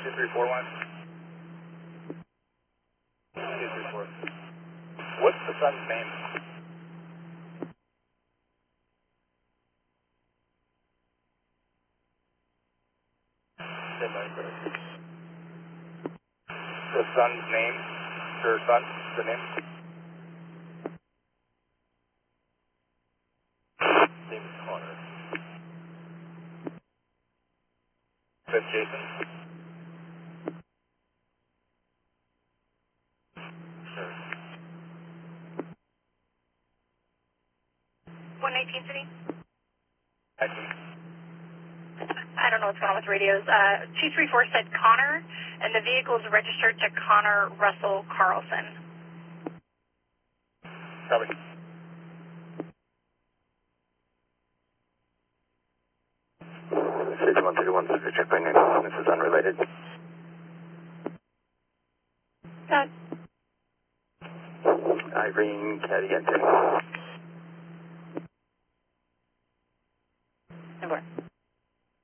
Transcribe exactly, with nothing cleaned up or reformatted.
two three four one. two three four. What's the son's name? The son's name? Her son? The name? Name is Connor. Fifth Jason? Sure. one nineteen City? nineteen. I don't know what's going on with radios. Uh, two three four said Connor, and the vehicle is registered to Connor Russell Carlson. Copy. six one three one, check by name. This is unrelated. Doug. Irene Cadiente.